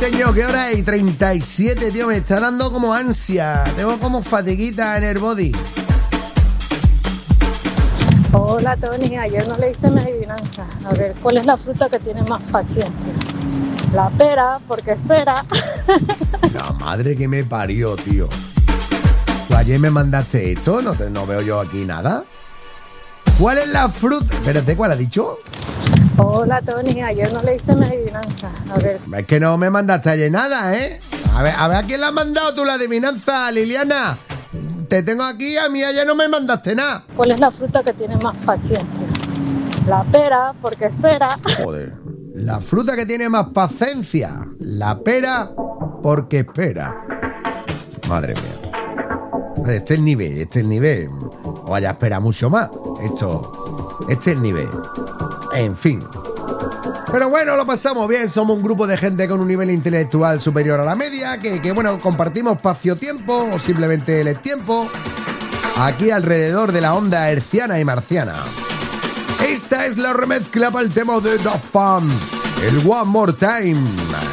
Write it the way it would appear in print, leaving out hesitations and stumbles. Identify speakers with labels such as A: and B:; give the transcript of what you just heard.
A: señor, ¿qué hora hay? 37, tío, me está dando como ansia. Tengo como fatiguita en el body.
B: Hola Tony, ayer no leíste mi adivinanza. A ver, ¿cuál es la fruta que tiene más paciencia? La pera, porque espera.
A: La madre que me parió, tío. ¿Tú ayer me mandaste esto? No veo yo aquí nada. ¿Cuál es la fruta? Espérate, ¿cuál ha dicho?
B: Hola Tony, ayer no leíste mi adivinanza. A ver.
A: Es que no me mandaste ayer nada, ¿eh? A ver a quién le has mandado tú la adivinanza, Liliana. Te tengo aquí, a mí ayer no me mandaste nada.
B: ¿Cuál es la fruta que tiene más paciencia? La pera, porque espera.
A: Joder, la fruta que tiene más paciencia. La pera, porque espera. Madre mía. Este es el nivel. O vaya, espera mucho más. Este es el nivel. En fin. Pero bueno, lo pasamos bien. Somos un grupo de gente con un nivel intelectual superior a la media. Que bueno, compartimos espacio-tiempo o simplemente el tiempo. Aquí alrededor de la onda herciana y marciana. Esta es la remezcla para el tema de Daft Punk. El One More Time.